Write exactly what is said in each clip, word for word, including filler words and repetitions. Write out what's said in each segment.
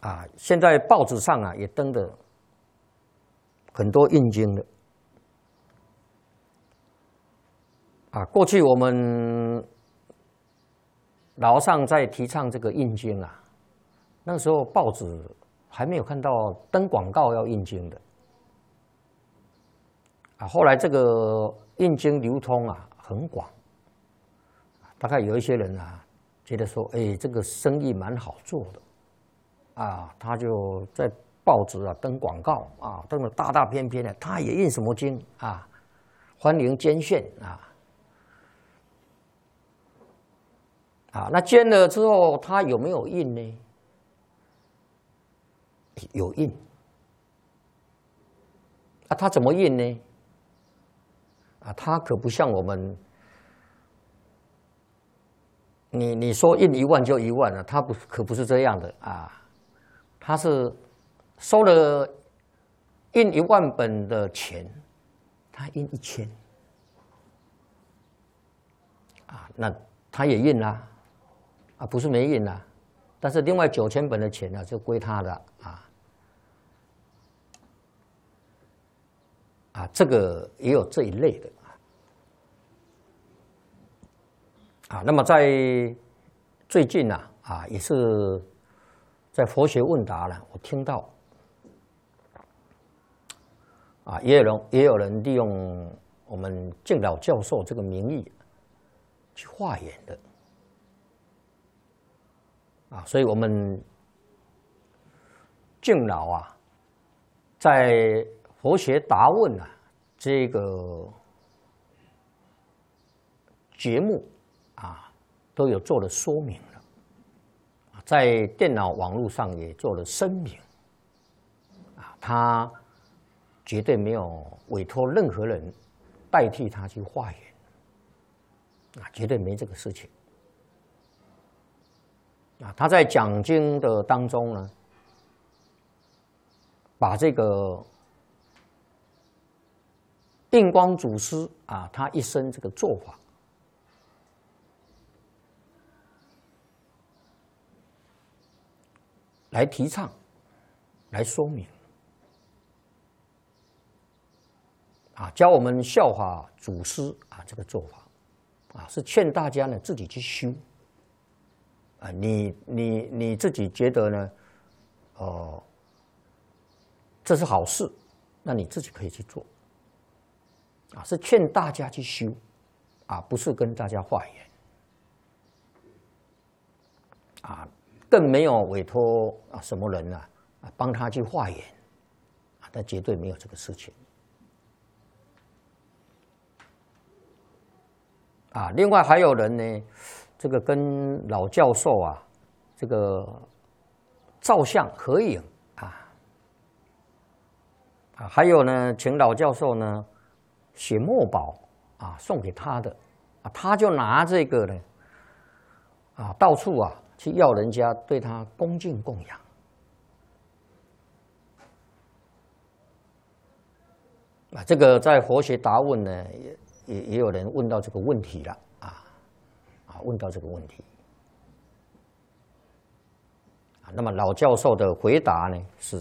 啊，现在报纸上啊也登的很多印经的啊。过去我们老上在提倡这个印经啊，那个时候报纸还没有看到登广告要印经的啊。后来这个印经流通啊很广，大概有一些人啊觉得说，哎，这个生意蛮好做的。啊，他就在报纸啊登广告啊，登了大大篇篇的，他也印什么经啊？欢迎捐献啊！啊，那捐了之后，他有没有印呢？有印。啊，他怎么印呢？啊，他可不像我们，你你说印一万就一万了，他不可不是这样的啊。他是收了印一万本的钱，他印一千啊，那他也印啦，啊，不是没印啦，但是另外九千本的钱呢、啊、就归他的啊，啊，这个也有这一类的啊，那么在最近啊啊也是。在佛学问答呢，我听到啊，也有人也有人利用我们敬老教授这个名义去化缘的啊，所以我们敬老啊，在佛学答问啊这个节目啊，都有做了说明。在电脑网络上也做了声明，啊，他绝对没有委托任何人代替他去化缘，啊，绝对没这个事情。啊，他在讲经的当中呢，把这个印光祖师啊，他一生这个做法。来提倡，来说明，啊，教我们效法祖师啊，这个做法，啊，是劝大家呢自己去修，啊，你你你自己觉得呢，哦，这是好事，那你自己可以去做，啊，是劝大家去修，啊，不是跟大家化缘，啊。更没有委托啊什么人啊啊帮他去化缘，啊，他绝对没有这个事情。啊，另外还有人呢，这个跟老教授啊，这个照相合影啊，啊，还有呢，请老教授呢写墨宝啊送给他的，啊，他就拿这个呢，啊，到处啊。去要人家对他恭敬供养，啊，这个在佛学答问呢，也也也有人问到这个问题了，啊，啊，问到这个问题，啊，那么老教授的回答呢是，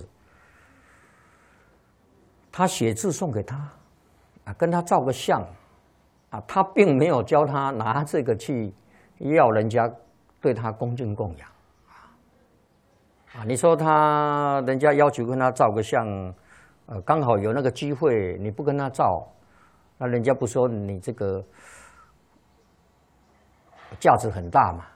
他写字送给他，啊，跟他照个相，啊，他并没有教他拿这个去要人家。对他恭敬供养，啊，你说他人家要求跟他照个相，呃，刚好有那个机会，你不跟他照，那人家不说你这个价值很大嘛？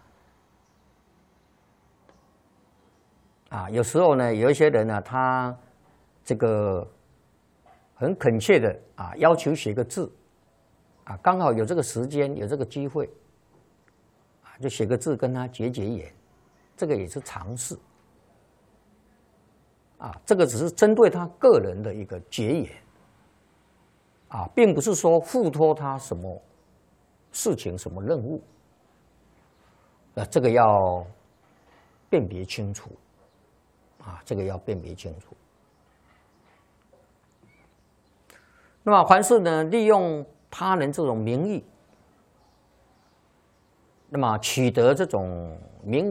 啊，有时候呢，有一些人呢，他这个很恳切的啊，要求写个字，啊，刚好有这个时间，有这个机会。就写个字跟他结结缘，这个也是常事啊。这个只是针对他个人的一个结缘啊，并不是说付托他什么事情、什么任务。那这个要辨别清楚啊，这个要辨别清楚。那么凡是呢，利用他人这种名义。那么取得这种名